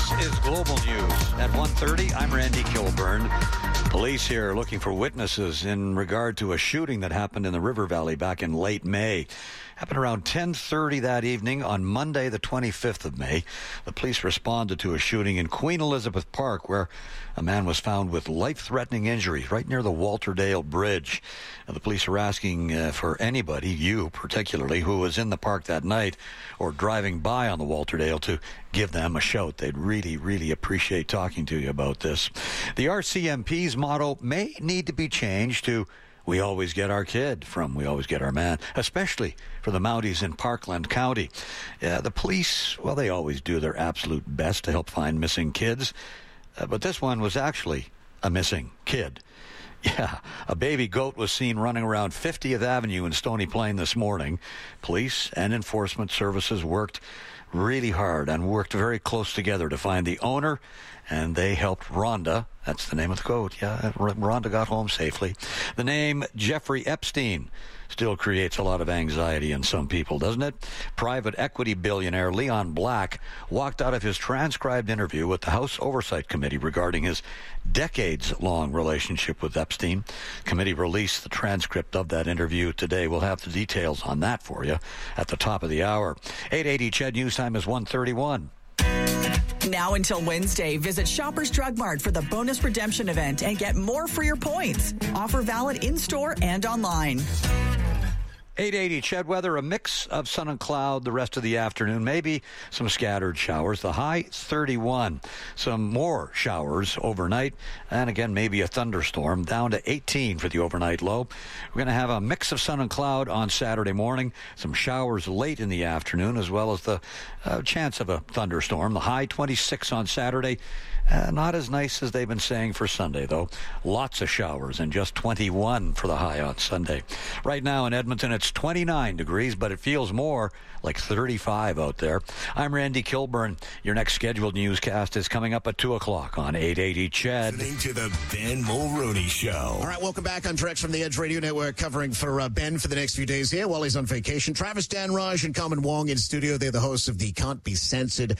is Global News. At 1:30, I'm Randy Kilburn. Police here looking for witnesses in regard to a shooting that happened in the River Valley back in late May. Happened around 10:30 that evening on Monday, the 25th of May. The police responded to a shooting in Queen Elizabeth Park where a man was found with life-threatening injuries right near the Walterdale Bridge. And the police are asking for anybody, you particularly, who was in the park that night or driving by on the Walterdale to give them a shout. They'd really, really appreciate talking to you about this. The RCMP's motto may need to be changed to "We always get our kid" from "We always get our man," especially for the Mounties in Parkland County. The police, well, they always do their absolute best to help find missing kids. But this one was actually a missing kid. Yeah, a baby goat was seen running around 50th Avenue in Stony Plain this morning. Police and enforcement services worked really hard and worked very close together to find the owner, and they helped Rhonda. That's the name of the goat. Yeah, Rhonda got home safely. The name Jeffrey Epstein still creates a lot of anxiety in some people, doesn't it? Private equity billionaire Leon Black walked out of his transcribed interview with the House Oversight Committee regarding his decades-long relationship with Epstein. Committee released the transcript of that interview today. We'll have the details on that for you at the top of the hour. 880 CHED News Time is 1:31. Now until Wednesday, visit Shoppers Drug Mart for the bonus redemption event and get more for your points. Offer valid in-store and online. 880 CHED weather, a mix of sun and cloud the rest of the afternoon, maybe some scattered showers. The high 31. Some more showers overnight, and again maybe a thunderstorm, down to 18 for the overnight low. We're going to have a mix of sun and cloud on Saturday morning, some showers late in the afternoon, as well as the chance of a thunderstorm. The high 26 on Saturday. Not as nice as they've been saying for Sunday, though. Lots of showers and just 21 for the high on Sunday. Right now in Edmonton, it's 29 degrees, but it feels more like 35 out there. I'm Randy Kilburn. Your next scheduled newscast is coming up at 2 o'clock on 880 CHED. Listening to the Ben Mulroney Show. All right, welcome back on Direct from the Edge Radio Network, covering for Ben for the next few days here while he's on vacation. Travis, Dan Raj, and Carmen Wong in studio. They're the hosts of the Can't Be Censored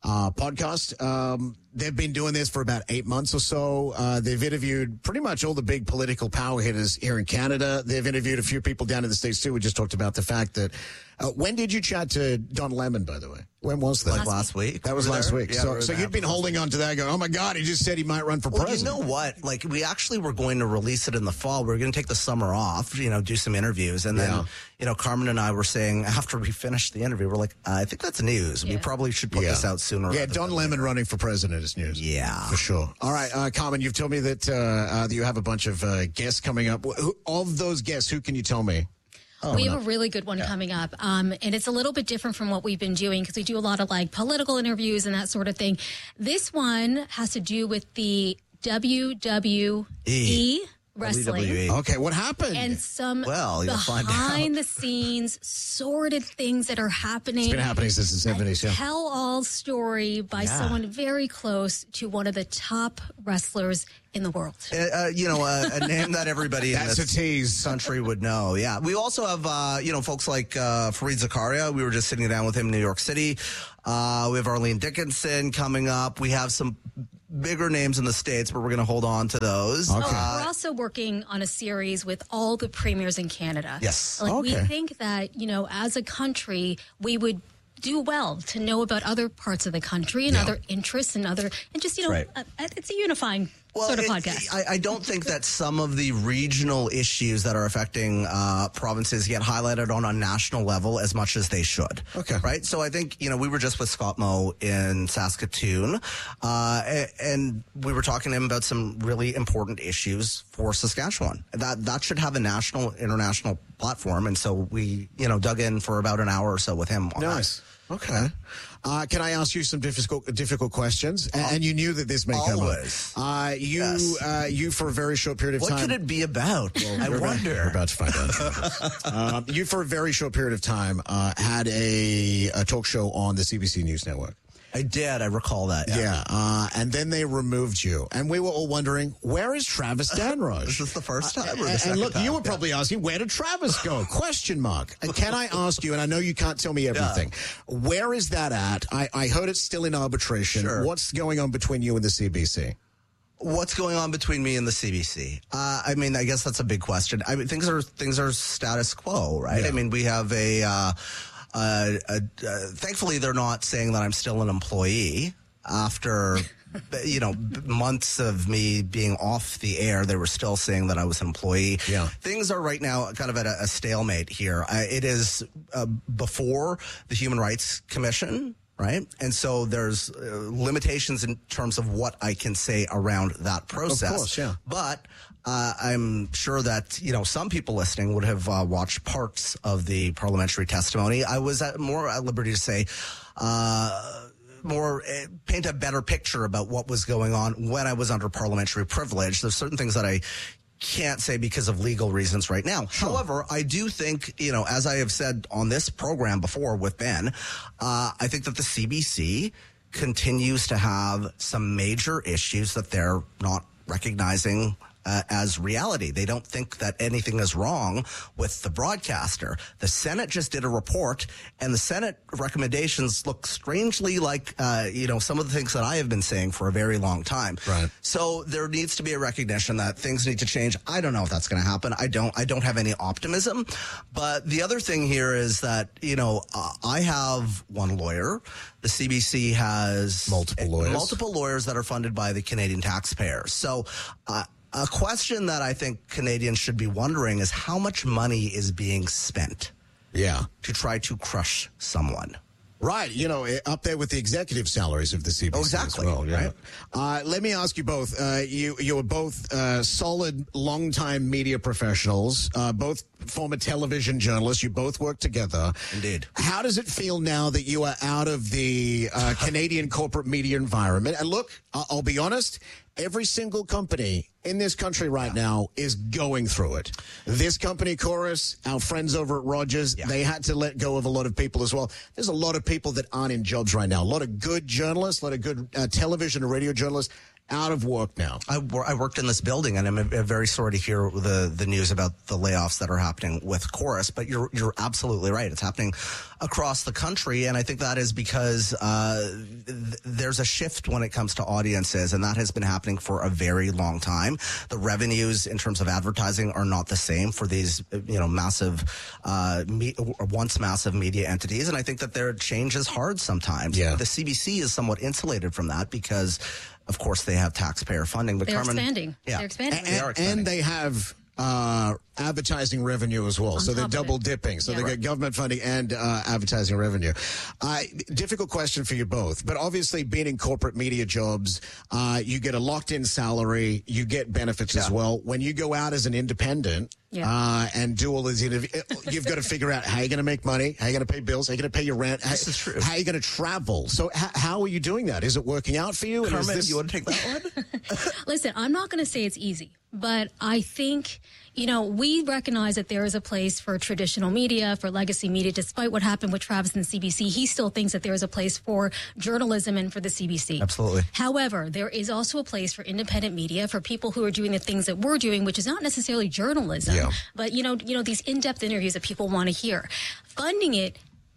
podcast. They've been doing this for about 8 months or so. They've interviewed pretty much all the big political power hitters here in Canada. They've interviewed a few people down in the States, too. We just talked about the fact that... when did you chat to Don Lemon, by the way? When was that? Like last week. That was last week. Yeah, so you've been holding on to that going, oh, my God, he just said he might run for president. You know what? Like, we actually were going to release it in the fall. We were going to take the summer off, do some interviews. And then, Carmen and I were saying, after we finished the interview, we're like, I think that's news. Yeah. We probably should put this out sooner. Yeah, Don Lemon running for president is news. Yeah. For sure. All right, Carmen, you've told me that you have a bunch of guests coming up. Of those guests, who can you tell me? We have a really good one coming up, and it's a little bit different from what we've been doing because we do a lot of political interviews and that sort of thing. This one has to do with the WWE wrestling. WWE. Okay, what happened? And some behind-the-scenes sordid things that are happening. It's been happening since the 70s, yeah. Tell-all story by someone very close to one of the top wrestlers in the world. A name that everybody in this country would know. Yeah. We also have, folks like Fareed Zakaria. We were just sitting down with him in New York City. We have Arlene Dickinson coming up. We have some bigger names in the States, but we're going to hold on to those. Okay. We're also working on a series with all the premiers in Canada. Yes. We think that, as a country, we would do well to know about other parts of the country and other interests and it's a unifying sort of podcast. I don't think that some of the regional issues that are affecting provinces get highlighted on a national level as much as they should. Okay. Right? So I think, we were just with Scott Moe in Saskatoon, and we were talking to him about some really important issues for Saskatchewan. That should have a national, international platform. And so we, dug in for about an hour or so with him on that. Okay. Can I ask you some difficult questions? And you knew that this may come up. You for a very short period of time. What could it be about? Well, I wonder. We're about to find out. You for a very short period of time had a talk show on the CBC News Network. I did. I recall that. Yeah. And then they removed you. And we were all wondering, where is Travis Danraj? This is the first time or the and second look, time? you were probably asking, where did Travis go? Question mark. And can I ask you, and I know you can't tell me everything, where is that at? I heard it's still in arbitration. Sure. What's going on between you and the CBC? What's going on between me and the CBC? I mean, I guess that's a big question. I mean, things are status quo, right? Yeah. I mean, we have thankfully, they're not saying that I'm still an employee after, months of me being off the air. They were still saying that I was an employee. Yeah. Things are right now kind of at a stalemate here. It is before the Human Rights Commission. Right. And so there's limitations in terms of what I can say around that process. Of course, yeah. But I'm sure that, some people listening would have watched parts of the parliamentary testimony. I was more at liberty to say, paint a better picture about what was going on when I was under parliamentary privilege. There's certain things that I can't say because of legal reasons right now. Sure. However, I do think, as I have said on this program before with Ben, I think that the CBC continues to have some major issues that they're not recognizing as reality. They don't think that anything is wrong with the broadcaster. The Senate just did a report, and the Senate recommendations look strangely like, some of the things that I have been saying for a very long time. Right. So there needs to be a recognition that things need to change. I don't know if that's going to happen. I don't have any optimism. But the other thing here is that, I have one lawyer. The CBC has multiple lawyers that are funded by the Canadian taxpayers. So, a question that I think Canadians should be wondering is how much money is being spent to try to crush someone. Right, up there with the executive salaries of the CBC exactly, as well. Yeah. Right. Let me ask you both. You are both solid, long-time media professionals, both former television journalists. You both work together. Indeed. How does it feel now that you are out of the Canadian corporate media environment? And look, I'll be honest, every single company in this country right now is going through it. This company, Chorus, our friends over at Rogers, they had to let go of a lot of people as well. There's a lot of people that aren't in jobs right now. A lot of good journalists, a lot of good television and radio journalists out of work now. I worked in this building, and I'm very sorry to hear the news about the layoffs that are happening with Chorus. But you're absolutely right; it's happening across the country, and I think that is because there's a shift when it comes to audiences, and that has been happening for a very long time. The revenues in terms of advertising are not the same for these massive, once massive media entities, and I think that their change is hard sometimes. Yeah. The CBC is somewhat insulated from that because, of course, they have taxpayer funding. But They're Carmen, expanding. Yeah. They're expanding. And they have advertising revenue as well. So they're double dipping. So they get government funding and advertising revenue. Difficult question for you both. But obviously, being in corporate media jobs, you get a locked-in salary. You get benefits as well. When you go out as an independent and do all these interviews, you've got to figure out how you're going to make money, how you're going to pay bills, how you're going to pay your rent, this is true. How you're going to travel. So how are you doing that? Is it working out for you? Carmen, you want to take that one? Listen, I'm not going to say it's easy, but I think, we recognize that there is a place for traditional media, for legacy media. Despite what happened with Travis and CBC, he still thinks that there is a place for journalism and for the CBC. Absolutely. However, there is also a place for independent media, for people who are doing the things that we're doing, which is not necessarily journalism, but, these in-depth interviews that people want to hear. Funding it,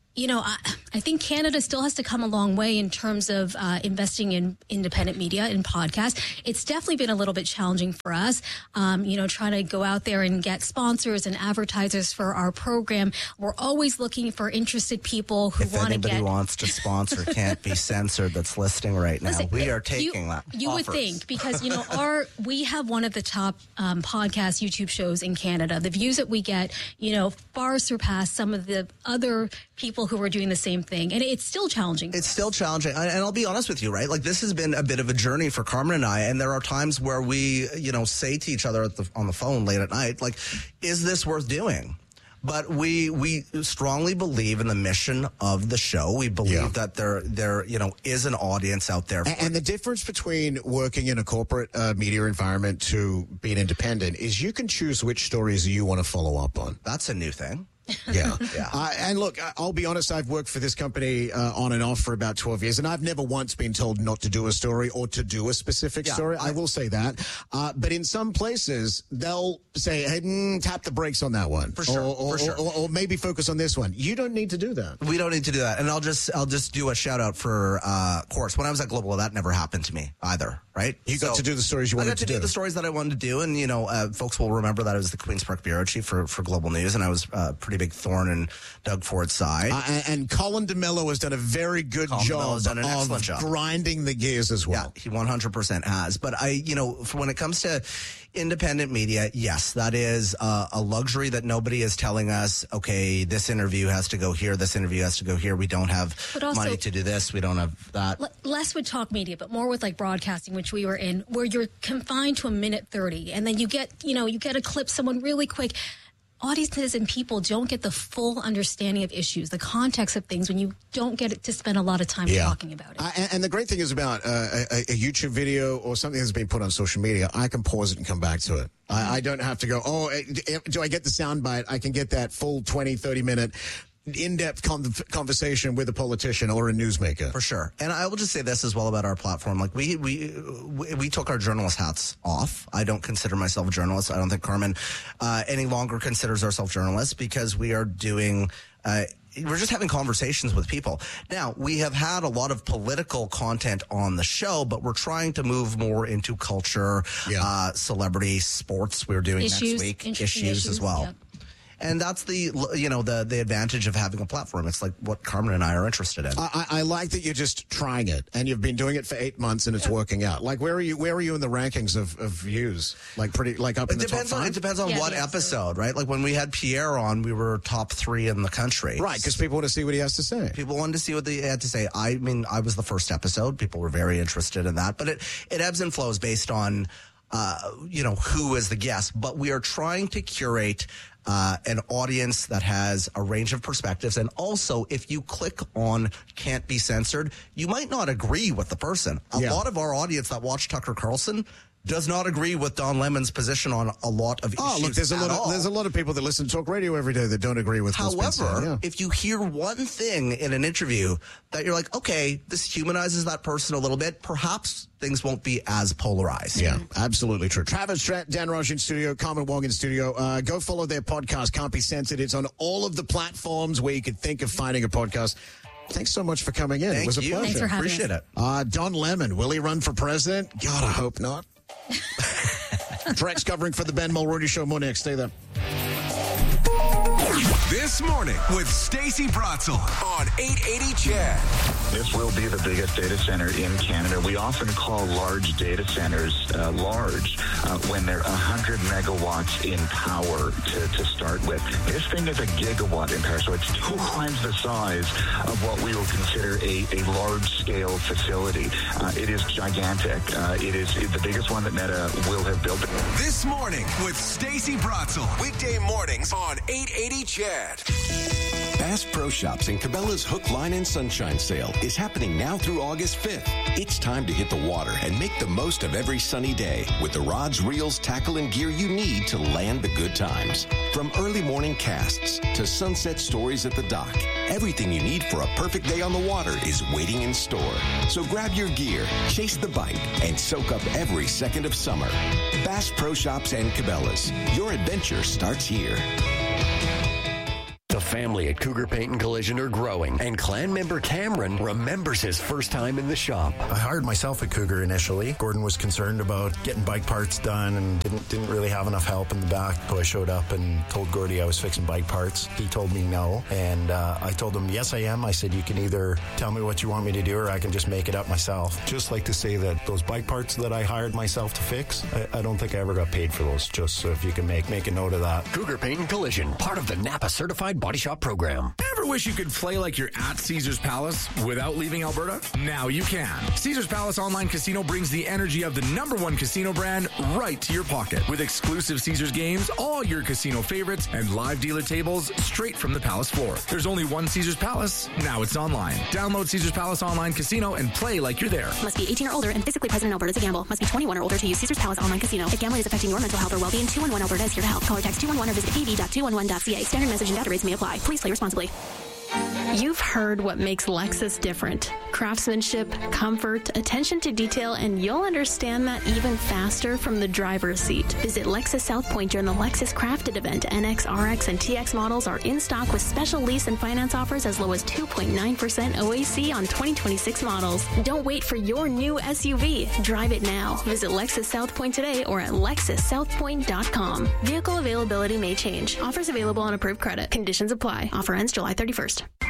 I think Canada still has to come a long way in terms of investing in independent media and podcasts. It's definitely been a little bit challenging for us, trying to go out there and get sponsors and advertisers for our program. We're always looking for interested people who want to get... If anybody wants to sponsor Can't Be Censored that's listening right now, we are taking that. You would think, because, we have one of the top podcast YouTube shows in Canada. The views that we get, far surpass some of the other people who are doing the same thing. And it's still challenging. It's still challenging. And I'll be honest with you, right? Like, this has been a bit of a journey for Carmen and I. And there are times where we, say to each other on the phone late at night, like, is this worth doing? But we strongly believe in the mission of the show. We believe that there is an audience out there. And the difference between working in a corporate media environment to being independent is you can choose which stories you want to follow up on. That's a new thing. Yeah. And look, I'll be honest, I've worked for this company on and off for about 12 years, and I've never once been told not to do a story or to do a specific story. I will say that. But in some places, they'll say, hey, tap the brakes on that one. For sure. Or maybe focus on this one. You don't need to do that. We don't need to do that. And I'll just do a shout out for Course. When I was at Global, that never happened to me either, right? You got to do the stories you wanted to do. I got to do the stories that I wanted to do. And, you know, folks will remember that I was the Queen's Park bureau chief for Global News, and I was pretty big thorn in Doug Ford's side. And Colin DeMello has done a very good job of grinding the gears as well. Yeah, he 100% has. But when it comes to independent media, yes, that is a luxury that nobody is telling us, okay, this interview has to go here, this interview has to go here. We don't have money to do this. We don't have that. Less with talk media, but more with like broadcasting, which we were in, where you're confined to a minute 30, and then you get a clip someone really quick. Audiences and people don't get the full understanding of issues, the context of things, when you don't get to spend a lot of time talking about it. And the great thing is about a YouTube video or something that's been put on social media, I can pause it and come back to it. I don't have to go, do I get the soundbite? I can get that full 20, 30-minute in-depth conversation with a politician or a newsmaker. For sure. And I will just say this as well about our platform. Like we took our journalist hats off. I don't consider myself a journalist. I don't think Carmen any longer considers herself journalists, because we are doing we're just having conversations with people. Now, we have had a lot of political content on the show, but we're trying to move more into culture, celebrity, sports. We're doing next week, issues as well. Yep. And that's the advantage of having a platform. It's like what Carmen and I are interested in. I like that you're just trying it, and you've been doing it for 8 months, and it's working out. Like, where are you in the rankings of views? Like up in the top 5? It depends on what episode, right? Like when we had Pierre on, we were top 3 in the country. Right, because people want to see what he has to say. People wanted to see what he had to say. I mean, I was the first episode. People were very interested in that. But it ebbs and flows based on, who is the guest. But we are trying to curate an audience that has a range of perspectives. And also, if you click on Can't Be Censored, you might not agree with the person. A lot of our audience that watch Tucker Carlson does not agree with Don Lemon's position on a lot of issues. Look, there's a lot of people that listen to talk radio every day that don't agree with what's been said. However, if you hear one thing in an interview that you're like, okay, this humanizes that person a little bit, perhaps things won't be as polarized. Yeah, absolutely true. Travis, Dan Raj in studio, Carmen Wong in studio. Go follow their podcast, Can't Be Censored. It's on all of the platforms where you could think of finding a podcast. Thanks so much for coming in. It was a pleasure. Thanks for having Appreciate it. Don Lemon, will he run for president? God, I hope not. Trex covering for the Ben Mulrooney Show. More next. Stay there. This morning with Stacey Bratzel on 880 CHED. This will be the biggest data center in Canada. We often call large data centers large when they're 100 megawatts in power to start with. This thing is a gigawatt in power, so it's 2 times the size of what we will consider a large-scale facility. It is gigantic. It is the biggest one that Meta will have built. This morning with Stacey Bratzel. Weekday mornings on 880 CHED. Bass Pro Shops and Cabela's Hook, Line, and Sunshine Sale is happening now through August 5th. It's time to hit the water and make the most of every sunny day with the rods, reels, tackle, and gear you need to land the good times. From early morning casts to sunset stories at the dock, everything you need for a perfect day on the water is waiting in store. So grab your gear, chase the bite, and soak up every second of summer. Bass Pro Shops and Cabela's. Your adventure starts here. The family at Cougar Paint and Collision are growing, and clan member Cameron remembers his first time in the shop. I hired myself at Cougar initially. Gordon was concerned about getting bike parts done and didn't really have enough help in the back. So I showed up and told Gordy I was fixing bike parts. He told me no, and I told him, yes, I am. I said, you can either tell me what you want me to do or I can just make it up myself. Just like to say that those bike parts that I hired myself to fix, I don't think I ever got paid for those, just so if you can make a note of that. Cougar Paint and Collision, part of the Napa Certified Body Shop program. Ever wish you could play like you're at Caesars Palace without leaving Alberta? Now you can. Caesars Palace Online Casino brings the energy of the #1 casino brand right to your pocket. With exclusive Caesars games, all your casino favorites, and live dealer tables straight from the Palace floor. There's only one Caesars Palace. Now it's online. Download Caesars Palace Online Casino and play like you're there. Must be 18 or older and physically present in Alberta to gamble. Must be 21 or older to use Caesars Palace Online Casino. If gambling is affecting your mental health or well-being, 211 Alberta is here to help. Call or text 211 or visit pb.211.ca. Standard message and data rates may apply. Please play responsibly. You've heard what makes Lexus different. Craftsmanship, comfort, attention to detail, and you'll understand that even faster from the driver's seat. Visit Lexus South Point during the Lexus Crafted event. NX, RX, and TX models are in stock with special lease and finance offers as low as 2.9% OAC on 2026 models. Don't wait for your new SUV. Drive it now. Visit Lexus South Point today or at lexussouthpoint.com. Vehicle availability may change. Offers available on approved credit. Conditions apply. Offer ends July 31st.